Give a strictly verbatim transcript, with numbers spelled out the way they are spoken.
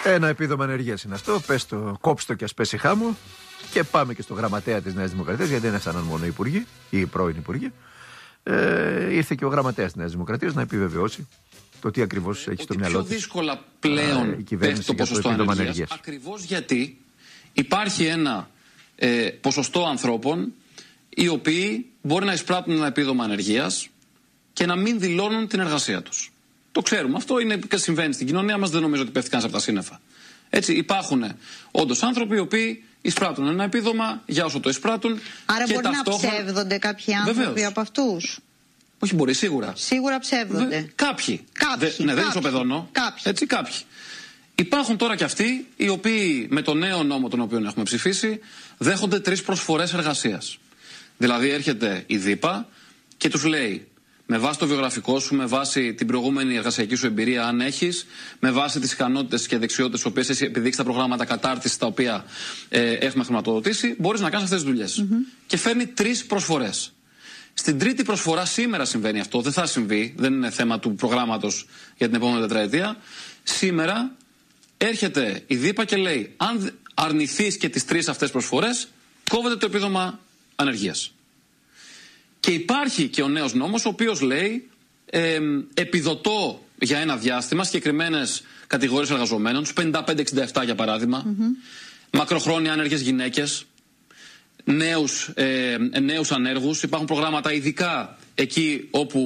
Ένα επίδομα ανεργίας είναι αυτό. Πες το, κόψτε το και ας πέσει χάμω. Και πάμε και στο γραμματέα της Νέας Δημοκρατίας, γιατί δεν έφταναν μόνο οι υπουργοί ή οι πρώην υπουργοί. Ε, ήρθε και ο γραμματέας της Νέας Δημοκρατίας να επιβεβαιώσει το τι ακριβώς έχει στο μυαλό της. Πιο δύσκολα πλέον ε, πέφτει το ποσοστό ανεργίας, ανεργίας. Ακριβώς γιατί υπάρχει ένα ε, ποσοστό ανθρώπων οι οποίοι μπορεί να εισπράττουν ένα επίδομα ανεργίας και να μην δηλώνουν την εργασία τους. Το ξέρουμε. Αυτό είναι και συμβαίνει στην κοινωνία μας, δεν νομίζω ότι πέφτει κανείς από τα σύννεφα. Έτσι, υπάρχουν όντως άνθρωποι οι οποίοι εισπράττουν ένα επίδομα για όσο το εισπράττουν. Άρα και μπορεί ταυτόχρονα... να ψεύδονται κάποιοι άνθρωποι Βεβαίως. από αυτούς. Όχι, μπορεί, σίγουρα. Σίγουρα ψεύδονται. Βε... Κάποιοι. Κάποιοι. Δε... Ναι, δεν ισοπεδώνω. Κάποιοι. Έτσι, κάποιοι. Υπάρχουν τώρα και αυτοί οι οποίοι με το νέο νόμο τον οποίο έχουμε ψηφίσει δέχονται τρεις προσφορές εργασίας. Δηλαδή έρχεται η ΔΥΠΑ και τους λέει, με βάση το βιογραφικό σου, με βάση την προηγούμενη εργασιακή σου εμπειρία, αν έχεις, με βάση τις ικανότητες και δεξιότητες τις οποίες έχει επιδείξει τα προγράμματα κατάρτισης τα οποία ε, έχουμε χρηματοδοτήσει, μπορείς να κάνεις αυτές τις δουλειές. Mm-hmm. Και φέρνει τρεις προσφορές. Στην τρίτη προσφορά, σήμερα συμβαίνει αυτό, δεν θα συμβεί, δεν είναι θέμα του προγράμματος για την επόμενη τετραετία. Σήμερα έρχεται η ΔΥΠΑ και λέει, αν αρνηθείς και τις τρεις αυτές προσφορές, κόβεται το επίδομα ανεργίας. Και υπάρχει και ο νέος νόμος, ο οποίος λέει ε, επιδοτώ για ένα διάστημα συγκεκριμένες κατηγορίες εργαζομένων, στους πενήντα πέντε εξήντα επτά για παράδειγμα, mm-hmm. μακροχρόνια άνεργες γυναίκες, νέους, ε, νέους ανέργους. Υπάρχουν προγράμματα ειδικά εκεί όπου